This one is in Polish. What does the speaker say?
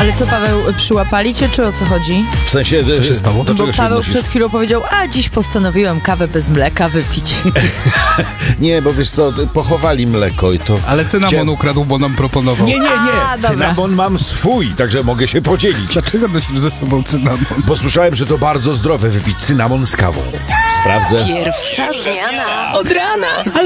Ale co, Paweł, przyłapali cię, czy o co chodzi? W sensie... Co się stało? Do Bo czego się Paweł odnosisz? przed chwilą powiedział, a dziś postanowiłem kawę bez mleka wypić. Nie, bo wiesz co, pochowali mleko i to... Ale cynamon ukradł, bo nam proponował. Nie, A, dobra. cynamon mam swój, także mogę się podzielić. Dlaczego nosisz ze sobą cynamon? Bo słyszałem, że to bardzo zdrowe wypić cynamon z kawą. Sprawdzę. Pierwsza zmiana. Od rana.